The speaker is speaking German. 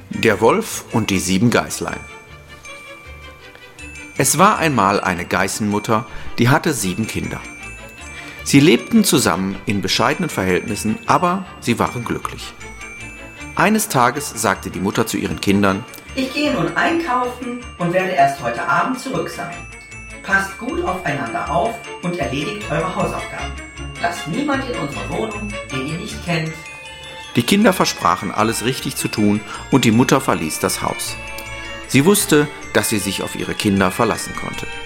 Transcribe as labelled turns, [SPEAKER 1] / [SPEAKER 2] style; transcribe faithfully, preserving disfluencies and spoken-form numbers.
[SPEAKER 1] Der Wolf und die sieben Geißlein. Es war einmal eine Geißenmutter, die hatte sieben Kinder. Sie lebten zusammen in bescheidenen Verhältnissen, aber sie waren glücklich. Eines Tages sagte die Mutter zu ihren Kindern:
[SPEAKER 2] Ich gehe nun einkaufen und werde erst heute Abend zurück sein. Passt gut aufeinander auf und erledigt eure Hausaufgaben. Lasst niemand in unsere Wohnung, den ihr nicht kennt.
[SPEAKER 1] Die Kinder versprachen, alles richtig zu tun, und die Mutter verließ das Haus. Sie wusste, dass sie sich auf ihre Kinder verlassen konnte.